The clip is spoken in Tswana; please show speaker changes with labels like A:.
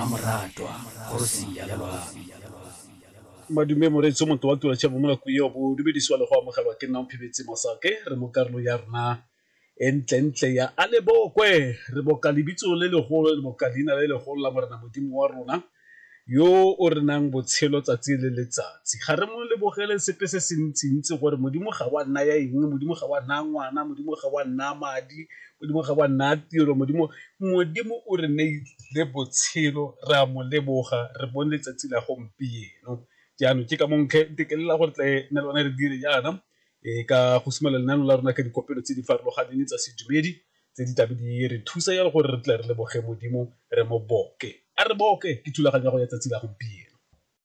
A: Mamoratwa go sia lwami.
B: Madume moreetso motho wa tula tšhabo mola kuyo bo dumedisiwa le go amogelwa ke nna Mphebetse Masake re mo karolo ya rona entlentle ya a lebokwe re boka lebitso le legolo le boka leina le legolo la morena modimo wa rona yo o re nang botshelo tsatsi le letsatsi ga re mo lebogele sepe se se ntsi gore modimo ga wa nna ya eng modimo ga wa nna ngwana modimo ga wa nna madi modimo ga wa nna tiro modimo o re neile botshelo re a mo leboga re bone letsatsi la gompieno jaanong ke ka monkge tekelela gore tle nna lona re dire jaana ka go simolola lenaneo la rona ka dikopelo tse di farologaneng tsa sedumedi tse di tabe di re thusa jalo gore re tle re leboge modimo re mo boke a re boke ke thulaganyo ya go ya tsatsi la gompieno.